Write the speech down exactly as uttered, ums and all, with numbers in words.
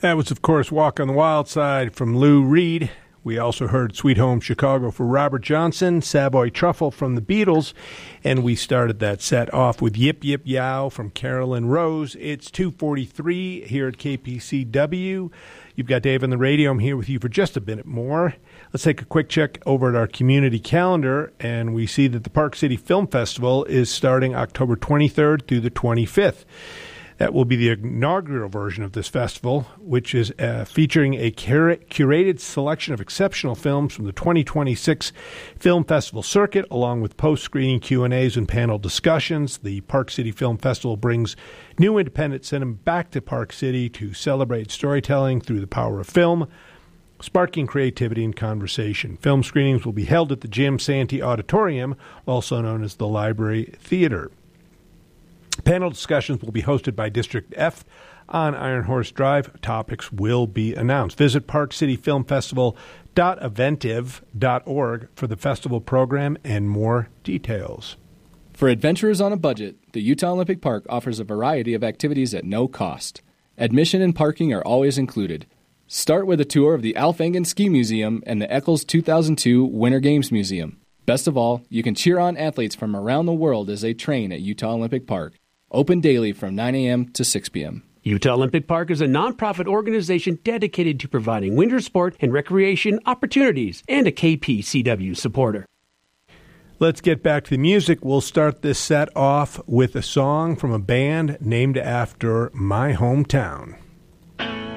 That was, of course, Walk on the Wild Side from Lou Reed. We also heard Sweet Home Chicago for Robert Johnson, Savoy Truffle from the Beatles, and we started that set off with Yip Yip Yow from Carolyn Rose. It's two forty-three here at K P C W. You've got Dave on the radio. I'm here with you for just a minute more. Let's take a quick check over at our community calendar, and we see that the Park City Film Festival is starting October twenty-third through the twenty-fifth. That will be the inaugural version of this festival, which is uh, featuring a cur- curated selection of exceptional films from the twenty twenty-six Film Festival circuit, along with post-screening Q and A's and panel discussions. The Park City Film Festival brings new independent cinema back to Park City to celebrate storytelling through the power of film, sparking creativity and conversation. Film screenings will be held at the Jim Santee Auditorium, also known as the Library Theater. Panel discussions will be hosted by District F on Iron Horse Drive. Topics will be announced. Visit park city film festival dot eventive dot org for the festival program and more details. For adventurers on a budget, the Utah Olympic Park offers a variety of activities at no cost. Admission and parking are always included. Start with a tour of the Alfengen Ski Museum and the Eccles two thousand two Winter Games Museum. Best of all, you can cheer on athletes from around the world as they train at Utah Olympic Park. Open daily from nine a.m. to six p.m. Utah Olympic Park is a nonprofit organization dedicated to providing winter sport and recreation opportunities and a K P C W supporter. Let's get back to the music. We'll start this set off with a song from a band named after my hometown.